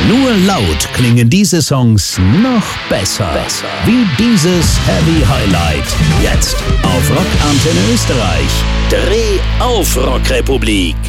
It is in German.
Nur laut klingen diese Songs noch besser. Wie dieses Heavy Highlight. Jetzt auf Rockantenne Österreich. Dreh auf Rockrepublik.